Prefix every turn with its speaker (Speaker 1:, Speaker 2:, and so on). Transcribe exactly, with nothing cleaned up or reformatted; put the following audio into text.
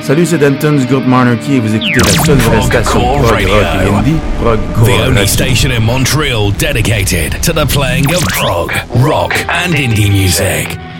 Speaker 1: Salut, c'est Danton du groupe Monarchy et vous écoutez la seule vraie station de prog rock et indie, Prog Core
Speaker 2: The only
Speaker 1: Radio.
Speaker 2: station in Montreal dedicated to the playing of prog, rock and indie music.